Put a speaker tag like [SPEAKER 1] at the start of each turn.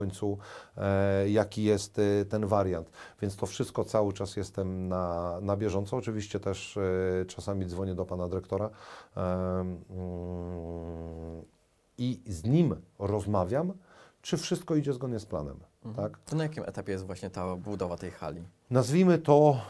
[SPEAKER 1] końcu, jaki jest ten wariant. Więc to wszystko cały czas jestem na bieżąco. Oczywiście też czasami dzwonię do pana dyrektora i z nim rozmawiam, czy wszystko idzie zgodnie z planem. Tak?
[SPEAKER 2] To na jakim etapie jest właśnie ta budowa tej hali?
[SPEAKER 1] Nazwijmy to